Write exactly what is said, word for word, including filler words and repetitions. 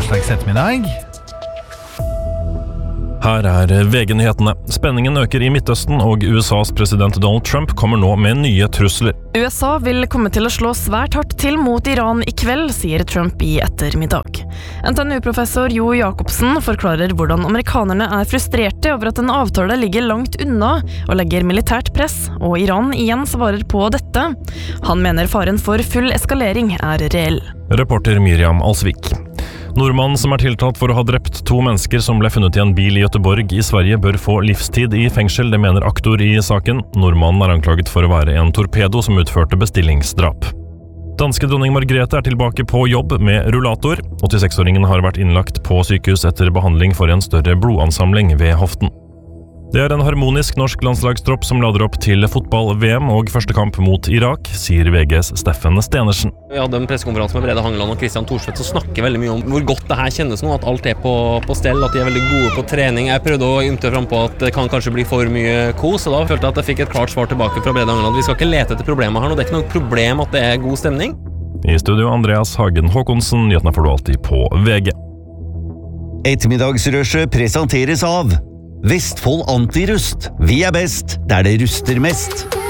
torsdagsettermiddag. Her er V G-nyhetene. Spenningen øker i Midtøsten, og U S A's president Donald Trump kommer nå med nye trusler. U S A vil komme til å slå svært hardt til mot Iran i kveld, sier Trump i ettermiddag. N T N U-professor Jo Jacobsen forklarer hvordan amerikanerne er frustrerte over at en avtale ligger langt unna og legger militært press, og Iran igjen svarer på dette. Han mener faren for full eskalering er reell. Reporter Miriam Alsvik. Nordmannen som er tiltalt for å ha drept to mennesker som ble funnet i en bil i Göteborg i Sverige bør få livstid i fengsel, det mener aktor i saken. Nordmannen er anklaget for å være en torpedo som utførte bestillingsdrap. Danske dronning Margrethe er tilbake på jobb med rullator. åttiseks-åringen har vært innlagt på sykehus etter behandling for en større blodansamling ved hoften. Det er en harmonisk norsk landslagstropp som lader opp til fotball-V M og første kamp mot Irak, sier V G's Steffen Stenersen. Vi hadde en pressekonferanse med Brede Hangeland og Christian Thorsvedt som snakker veldig mye om hvor godt det her kjennes nå, at alt er på, på stell, at de er veldig gode på trening. Jeg prøvde å ymte frem på at det kan kanskje bli for mye kos, og da følte jeg at jeg fikk et klart svar tilbake fra Brede Hangeland. Vi skal ikke lete etter problemer her nå, det er ikke noe problem at det er god stemning. I studio Andreas Hagen Håkonsen, nyhetene får du alltid på V G. Ettermiddagsrushet presenteres av Vestfold Antirust. Vi er best der det ruster mest.